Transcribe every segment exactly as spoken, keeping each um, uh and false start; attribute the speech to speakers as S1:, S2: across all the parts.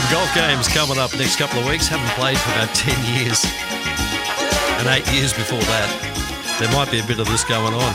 S1: Golf games coming up next couple of weeks. Haven't played for about ten years. And eight years before that. There might be a bit of this going on.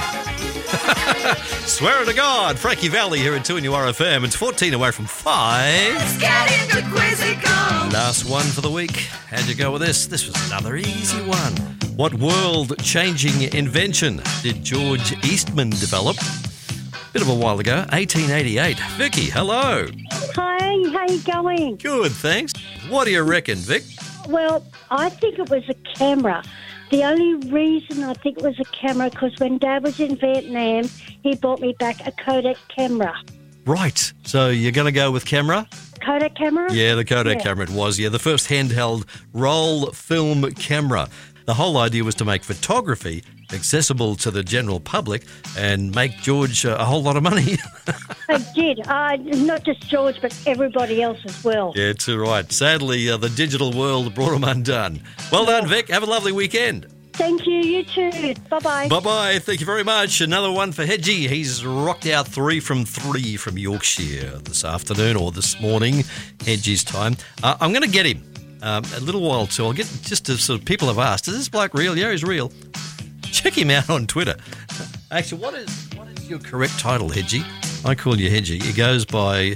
S1: Swear to God. Frankie Valley here at two N U R F M. It's fourteen away from five.
S2: Let's get into Quizzical.
S1: Last one for the week. How'd you go with this? This was another easy one. What world-changing invention did George Eastman develop? Bit of a while ago, eighteen eighty-eight. Vicky, hello.
S3: Hi, how you going?
S1: Good, thanks. What do you reckon, Vic?
S3: Well, I think it was a camera. The only reason I think it was a camera because when Dad was in Vietnam, he bought me back a Kodak camera.
S1: Right. So you're going to go with camera?
S3: Kodak camera?
S1: Yeah, the Kodak
S3: Yeah.
S1: camera it was. Yeah, the first handheld roll film camera. The whole idea was to make photography accessible to the general public and make George uh, a whole lot of money.
S3: It did. Uh, not just George, but everybody else as well.
S1: Yeah, too right. Sadly, uh, the digital world brought him undone. Well done, Vic. Have a lovely weekend.
S3: Thank you. You too. Bye-bye.
S1: Bye-bye. Thank you very much. Another one for Hedgie. He's rocked out three from three from Yorkshire this afternoon or this morning, Hedgie's time. Uh, I'm going to get him um, a little while too. I'll get just to sort of people have asked, is this bloke real? Yeah, he's real. Check him out on Twitter. Actually, what is what is your correct title, Hedgie? I call you Hedgie. He goes by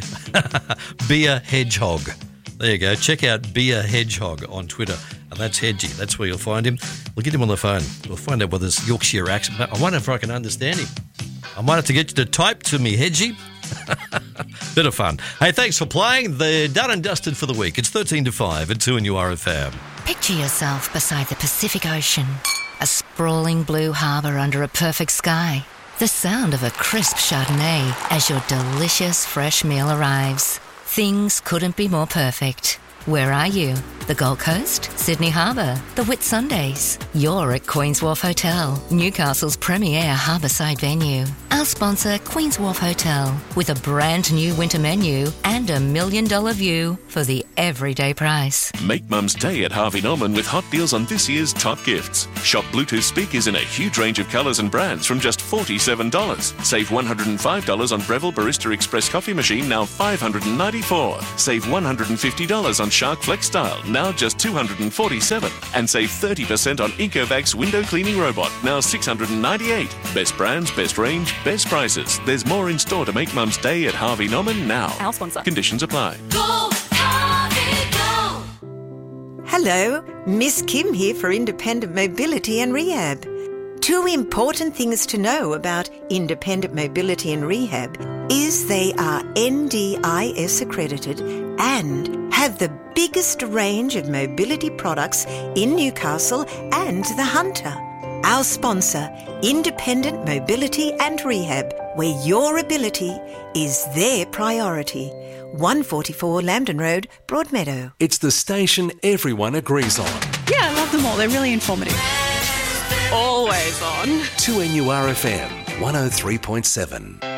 S1: Beer Hedgehog. There you go. Check out Beer Hedgehog on Twitter. And that's Hedgie. That's where you'll find him. We'll get him on the phone. We'll find out what his Yorkshire accent. I wonder if I can understand him. I might have to get you to type to me, Hedgie. Bit of fun. Hey, thanks for playing. They're done and dusted for the week. It's thirteen to five at two N U R F M.
S4: Picture yourself beside the Pacific Ocean. A sprawling blue harbour under a perfect sky. The sound of a crisp Chardonnay as your delicious fresh meal arrives. Things couldn't be more perfect. Where are you? The Gold Coast? Sydney Harbour? The Whitsundays? You're at Queen's Wharf Hotel, Newcastle's premier harbourside venue. Our sponsor, Queen's Wharf Hotel, with a brand new winter menu and a million dollar view for the everyday price.
S5: Make Mum's Day at Harvey Norman with hot deals on this year's top gifts. Shop Bluetooth speakers in a huge range of colours and brands from just forty-seven dollars. Save one hundred five dollars on Breville Barista Express coffee machine, now five hundred ninety-four dollars. Save one hundred fifty dollars on Shark Flex Style, now just two hundred forty-seven dollars. And save thirty percent on Ecovacs window cleaning robot, now six hundred ninety-eight dollars. Best brands, best range, best prices. There's more in store to make Mum's Day at Harvey Norman now.
S6: Our sponsor.
S5: Conditions apply.
S2: Go, Harvey, go.
S7: Hello, Miss Kim here for Independent Mobility and Rehab. Two important things to know about Independent Mobility and Rehab is they are N D I S accredited and have the biggest range of mobility products in Newcastle and the Hunter. Our sponsor, Independent Mobility and Rehab, where your ability is their priority. one forty-four Lambton Road, Broadmeadow.
S8: It's the station everyone agrees on.
S6: Yeah, I love them all. They're really informative. Always on.
S8: two N U R F M, one oh three point seven.